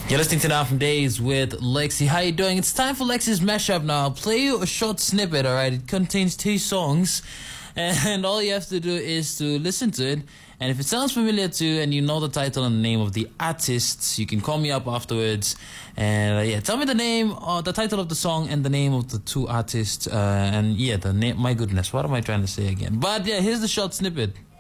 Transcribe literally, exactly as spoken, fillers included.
You're listening to Now from Days with Lexi. How you doing? It's time for Lexi's mashup now. I'll play you a short snippet, alright? It contains two songs, and all you have to do is to listen to it. And if it sounds familiar to you and you know the title and the name of the artists, you can call me up afterwards. And uh, yeah, tell me the name, or the title of the song and the name of the two artists. Uh, and yeah, the name, my goodness, what am I trying to say again? But yeah, here's the short snippet.